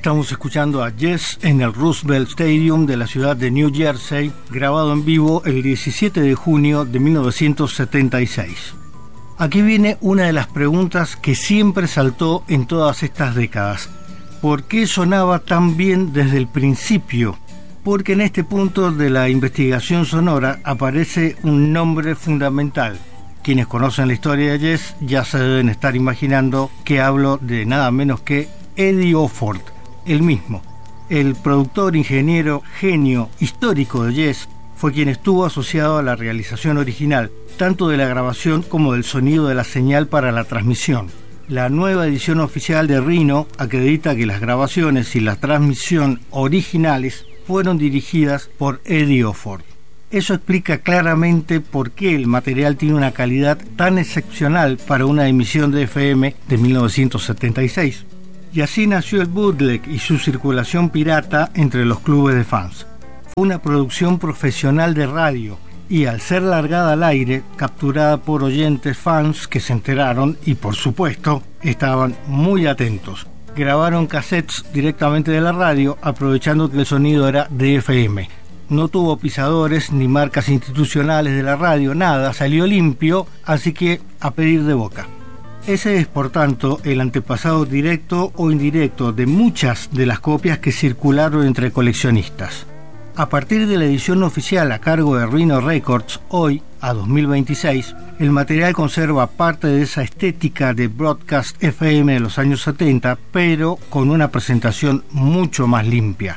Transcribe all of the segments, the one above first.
Estamos escuchando a Yes en el Roosevelt Stadium de la ciudad de New Jersey, grabado en vivo el 17 de junio de 1976. Aquí viene una de las preguntas que siempre saltó en todas estas décadas. ¿Por qué sonaba tan bien desde el principio? Porque en este punto de la investigación sonora aparece un nombre fundamental. Quienes conocen la historia de Yes ya se deben estar imaginando que hablo de nada menos que Eddie Offord, el mismo. El productor, ingeniero, genio histórico de Yes fue quien estuvo asociado a la realización original, tanto de la grabación como del sonido de la señal para la transmisión. La nueva edición oficial de Rhino acredita que las grabaciones y la transmisión originales fueron dirigidas por Eddie Offord. Eso explica claramente por qué el material tiene una calidad tan excepcional para una emisión de FM de 1976. Y así nació el bootleg y su circulación pirata entre los clubes de fans. Fue una producción profesional de radio y, al ser largada al aire, capturada por oyentes fans que se enteraron y, por supuesto, estaban muy atentos. Grabaron cassettes directamente de la radio, aprovechando que el sonido era de FM. No tuvo pisadores ni marcas institucionales de la radio, nada, salió limpio, así que a pedir de boca. Ese es, por tanto, el antepasado directo o indirecto de muchas de las copias que circularon entre coleccionistas. A partir de la edición oficial a cargo de Rhino Records, hoy, a 2026, el material conserva parte de esa estética de broadcast FM de los años 70, pero con una presentación mucho más limpia.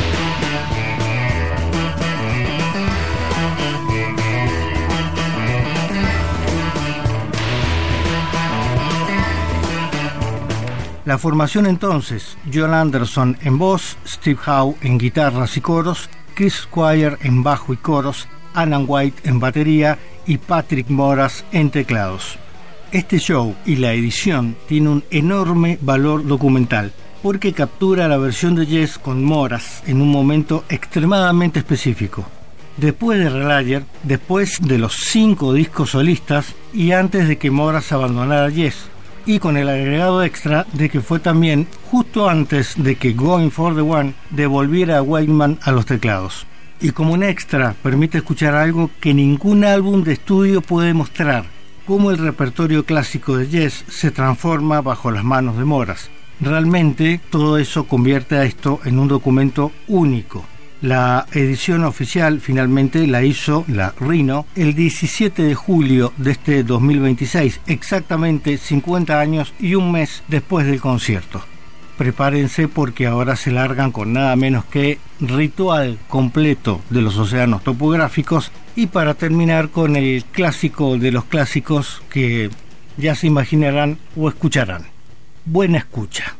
La formación entonces: John Anderson en voz, Steve Howe en guitarras y coros, Chris Squire en bajo y coros, Alan White en batería y Patrick Moraz en teclados. Este show y la edición tiene un enorme valor documental porque captura la versión de Yes con Moraz en un momento extremadamente específico. Después de Relayer, después de los 5 discos solistas y antes de que Moraz abandonara Yes, y con el agregado extra de que fue también justo antes de que Going for the One devolviera a Wakeman a los teclados. Y como un extra permite escuchar algo que ningún álbum de estudio puede mostrar: cómo el repertorio clásico de Yes se transforma bajo las manos de Moraz. Realmente todo eso convierte a esto en un documento único. La edición oficial finalmente la hizo la Rhino el 17 de julio de este 2026, exactamente 50 años y un mes después del concierto. Prepárense porque ahora se largan con nada menos que Ritual completo de los océanos topográficos, y para terminar con el clásico de los clásicos que ya se imaginarán o escucharán. Buena escucha.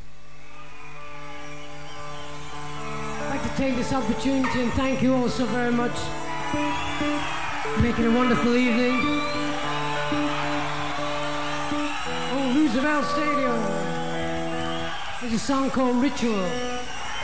Take this opportunity and thank you all so very much for making a wonderful evening. Oh, Roosevelt Stadium. There's a song called Ritual.